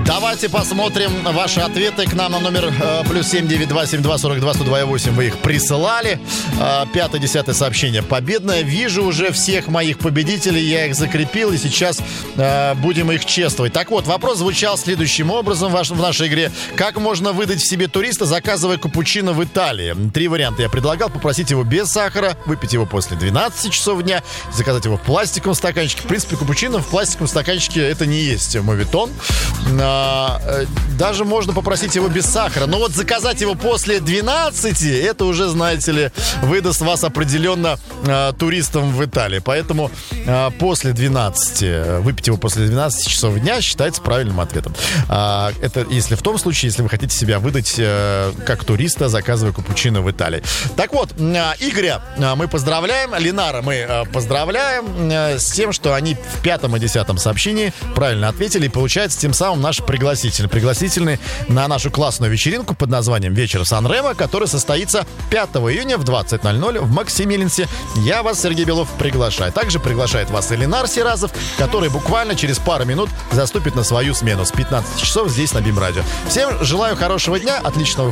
Давайте посмотрим ваши ответы к нам на номер +7 9 72 42 102 Вы их присылали. 5-10 сообщение победное. Вижу уже всех моих победителей. Я их закрепил, и сейчас будем их чествовать. Так вот, вопрос звучал следующим образом в нашей игре. Как можно выдать в себе туриста, заказывая капучино в Италии? 3 варианта я предлагал. Попросить его без сахара, выпить его после 12 часов дня, заказать его в пластиковом стаканчике. В принципе, капучино в пластиковом стаканчике это не есть моветон. Даже можно попросить его без сахара. Но вот заказать его после 12, это уже, знаете ли, выдаст вас определенно туристам в Италии. Поэтому после 12, выпить его после 12 часов дня считается правильным ответом. Это если в том случае, если вы хотите себя выдать как туриста, заказывая капучино в Италии. Так вот, Игоря мы поздравляем, Ленара мы поздравляем с тем, что они в 5 и 10 сообщении правильно ответили. И получается тем самым наш пригласительный на нашу классную вечеринку под названием «Вечер Сан-Ремо», которая состоится 5 июня в 20:00 в Максимилинсе. Я вас, Сергей Белов, приглашаю. Также приглашает вас и Ленар Сиразов, который буквально через пару минут заступит на свою смену с 15 часов здесь на БИМ Радио. Всем желаю хорошего дня, отличного